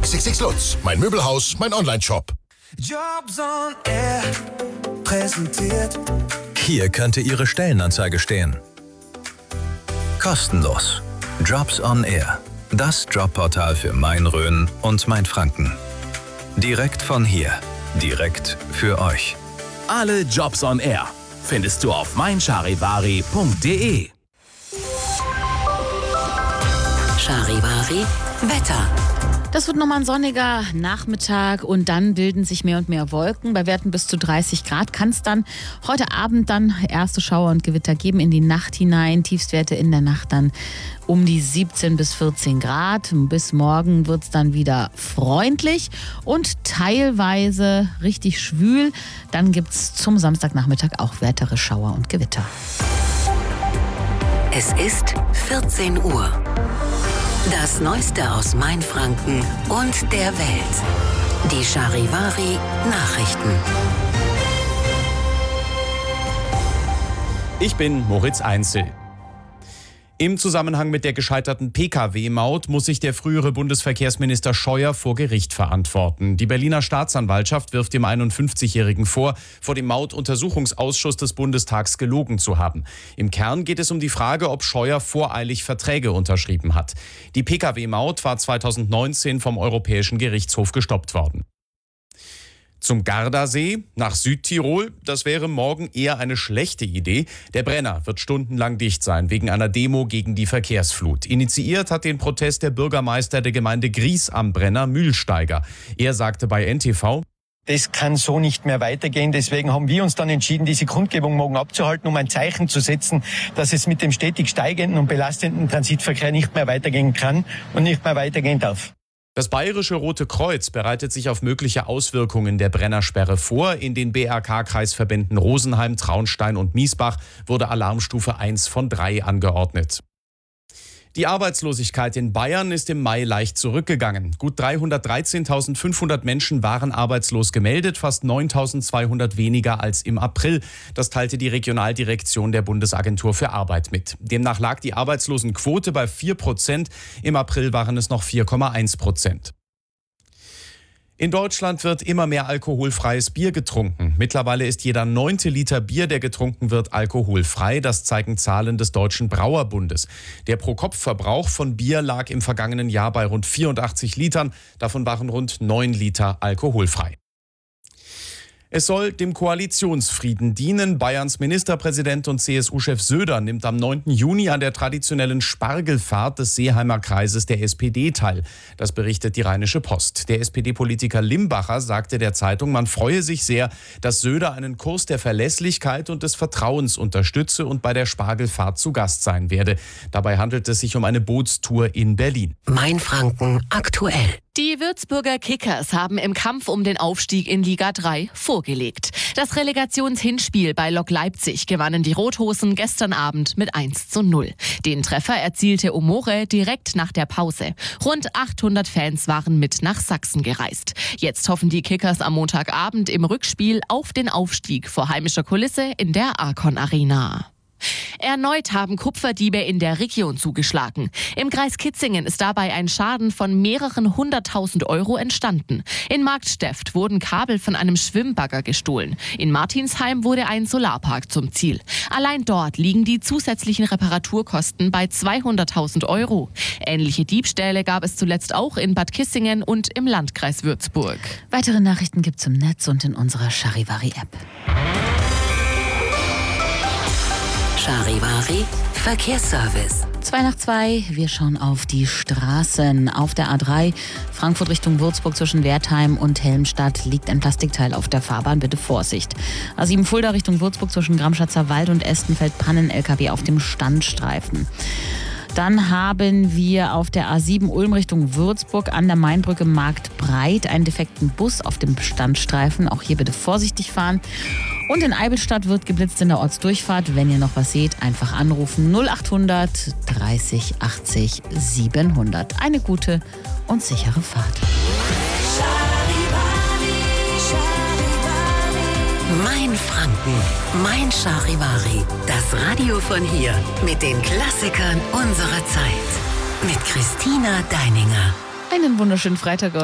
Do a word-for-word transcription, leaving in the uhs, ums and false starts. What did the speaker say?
X X X Lutz, mein Möbelhaus, mein Onlineshop. Jobs on Air präsentiert. Hier könnte Ihre Stellenanzeige stehen. Kostenlos. Jobs on Air. Das Jobportal für Main-Rhön und Mainfranken. Direkt von hier. Direkt für euch. Alle Jobs on Air findest du auf meincharivari punkt de. Charivari Wetter. Das wird nochmal ein sonniger Nachmittag und dann bilden sich mehr und mehr Wolken. Bei Werten bis zu dreißig Grad kann es dann heute Abend dann erste Schauer und Gewitter geben in die Nacht hinein. Tiefstwerte in der Nacht dann um die siebzehn bis vierzehn Grad. Bis morgen wird es dann wieder freundlich und teilweise richtig schwül. Dann gibt es zum Samstagnachmittag auch weitere Schauer und Gewitter. Es ist vierzehn Uhr. Das Neueste aus Mainfranken und der Welt. Die Charivari Nachrichten. Ich bin Moritz Einzel. Im Zusammenhang mit der gescheiterten P K W-Maut muss sich der frühere Bundesverkehrsminister Scheuer vor Gericht verantworten. Die Berliner Staatsanwaltschaft wirft dem einundfünfzigjährigen vor, vor dem Mautuntersuchungsausschuss des Bundestags gelogen zu haben. Im Kern geht es um die Frage, ob Scheuer voreilig Verträge unterschrieben hat. Die P K W-Maut war zweitausendneunzehn vom Europäischen Gerichtshof gestoppt worden. Zum Gardasee nach Südtirol, das wäre morgen eher eine schlechte Idee. Der Brenner wird stundenlang dicht sein, wegen einer Demo gegen die Verkehrsflut. Initiiert hat den Protest der Bürgermeister der Gemeinde Gries am Brenner, Mühlsteiger. Er sagte bei N T V: Das kann so nicht mehr weitergehen. Deswegen haben wir uns dann entschieden, diese Kundgebung morgen abzuhalten, um ein Zeichen zu setzen, dass es mit dem stetig steigenden und belastenden Transitverkehr nicht mehr weitergehen kann und nicht mehr weitergehen darf. Das Bayerische Rote Kreuz bereitet sich auf mögliche Auswirkungen der Brennersperre vor. In den B R K-Kreisverbänden Rosenheim, Traunstein und Miesbach wurde Alarmstufe eins von drei angeordnet. Die Arbeitslosigkeit in Bayern ist im Mai leicht zurückgegangen. Gut dreihundertdreizehntausendfünfhundert Menschen waren arbeitslos gemeldet, fast neuntausendzweihundert weniger als im April. Das teilte die Regionaldirektion der Bundesagentur für Arbeit mit. Demnach lag die Arbeitslosenquote bei vier Prozent. Im April waren es noch vier Komma eins Prozent. In Deutschland wird immer mehr alkoholfreies Bier getrunken. Mittlerweile ist jeder neunte Liter Bier, der getrunken wird, alkoholfrei. Das zeigen Zahlen des Deutschen Brauerbundes. Der Pro-Kopf-Verbrauch von Bier lag im vergangenen Jahr bei rund vierundachtzig Litern. Davon waren rund neun Liter alkoholfrei. Es soll dem Koalitionsfrieden dienen. Bayerns Ministerpräsident und C S U-Chef Söder nimmt am neunten Juni an der traditionellen Spargelfahrt des Seeheimer Kreises der S P D teil. Das berichtet die Rheinische Post. Der S P D-Politiker Limbacher sagte der Zeitung, man freue sich sehr, dass Söder einen Kurs der Verlässlichkeit und des Vertrauens unterstütze und bei der Spargelfahrt zu Gast sein werde. Dabei handelt es sich um eine Bootstour in Berlin. Mainfranken aktuell. Die Würzburger Kickers haben im Kampf um den Aufstieg in Liga drei vorgelegt. Das Relegationshinspiel bei Lok Leipzig gewannen die Rothosen gestern Abend mit eins zu null. Den Treffer erzielte Omore direkt nach der Pause. Rund achthundert Fans waren mit nach Sachsen gereist. Jetzt hoffen die Kickers am Montagabend im Rückspiel auf den Aufstieg vor heimischer Kulisse in der Arcon Arena. Erneut haben Kupferdiebe in der Region zugeschlagen. Im Kreis Kitzingen ist dabei ein Schaden von mehreren hunderttausend Euro entstanden. In Marktsteft wurden Kabel von einem Schwimmbagger gestohlen. In Martinsheim wurde ein Solarpark zum Ziel. Allein dort liegen die zusätzlichen Reparaturkosten bei zweihunderttausend Euro. Ähnliche Diebstähle gab es zuletzt auch in Bad Kissingen und im Landkreis Würzburg. Weitere Nachrichten gibt's im Netz und in unserer Charivari-App. Charivari Verkehrsservice. Zwei nach zwei, wir schauen auf die Straßen. Auf der A drei, Frankfurt Richtung Würzburg zwischen Wertheim und Helmstadt liegt ein Plastikteil auf der Fahrbahn, bitte Vorsicht. A sieben Fulda Richtung Würzburg zwischen Gramschatzer Wald und Estenfeld Pannen-L K W auf dem Standstreifen. Dann haben wir auf der A sieben Ulm Richtung Würzburg an der Mainbrücke Marktbreit einen defekten Bus auf dem Standstreifen. Auch hier bitte vorsichtig fahren. Und in Eibenstadt wird geblitzt in der Ortsdurchfahrt. Wenn ihr noch was seht, einfach anrufen null achthundert dreißig achtzig siebenhundert. Eine gute und sichere Fahrt. Mainfranken, mein Charivari. Das Radio von hier mit den Klassikern unserer Zeit. Mit Christina Deininger. Einen wunderschönen Freitag.